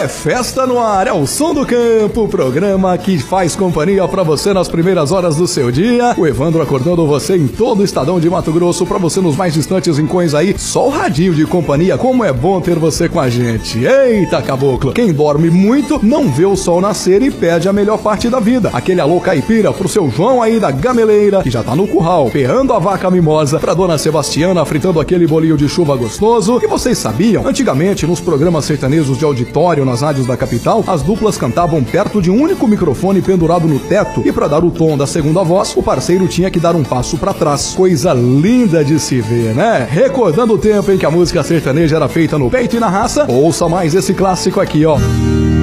É festa no ar, é o Som do Campo, programa que faz companhia pra você nas primeiras horas do seu dia. O Evandro acordando você em todo o estadão de Mato Grosso, pra você nos mais distantes rincões aí, só o radinho de companhia, como é bom ter você com a gente. Eita, caboclo, quem dorme muito não vê o sol nascer e perde a melhor parte da vida. Aquele alô caipira pro seu João aí da gameleira, que já tá no curral, perrando a vaca mimosa, pra dona Sebastiana fritando aquele bolinho de chuva gostoso. E vocês sabiam? Antigamente, nos programas sertanejos de auditório nas rádios da capital, as duplas cantavam perto de um único microfone pendurado no teto, e para dar o tom da segunda voz, o parceiro tinha que dar um passo para trás. Coisa linda de se ver, né? Recordando o tempo em que a música sertaneja era feita no peito e na raça, ouça mais esse clássico aqui, ó.